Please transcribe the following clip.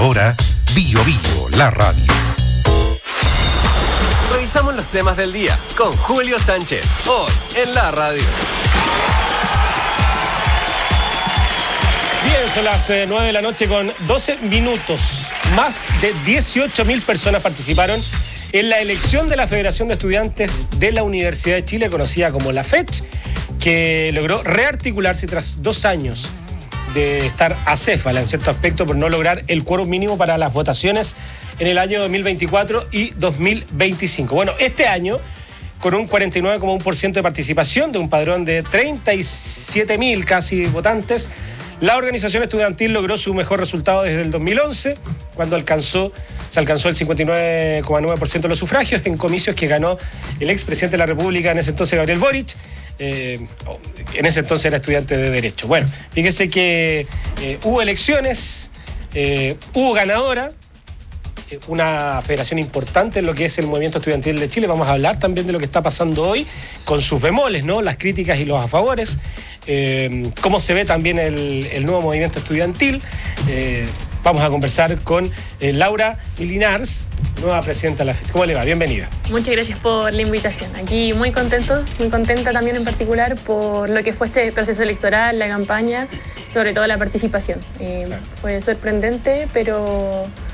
ahora Bio Bio, la radio. Revisamos los temas del día con Julio Sánchez, hoy en la radio. Bien, son las 9 de la noche con 12 minutos. Más de 18.000 personas participaron en la elección de la Federación de Estudiantes de la Universidad de Chile, conocida como la FECH, que logró rearticularse tras 2 años de estar acéfala en cierto aspecto por no lograr el quórum mínimo para las votaciones en el año 2024 y 2025. Bueno, este año, con un 49,1% de participación de un padrón de 37.000 casi votantes, la organización estudiantil logró su mejor resultado desde el 2011, cuando se alcanzó el 59,9% de los sufragios en comicios que ganó el expresidente de la República, en ese entonces Gabriel Boric. En ese entonces era estudiante de Derecho. Bueno, fíjese que hubo elecciones, hubo ganadora, una federación importante en lo que es el movimiento estudiantil de Chile. Vamos a hablar también de lo que está pasando hoy, con sus bemoles, ¿no? Las críticas y los a favores, cómo se ve también el nuevo movimiento estudiantil. Vamos a conversar con Laura Milinars, nueva presidenta de la FECH. ¿Cómo le va? Bienvenida. Muchas gracias por la invitación. Aquí muy contentos, muy contenta también en particular por lo que fue este proceso electoral, la campaña, sobre todo la participación. Fue sorprendente, pero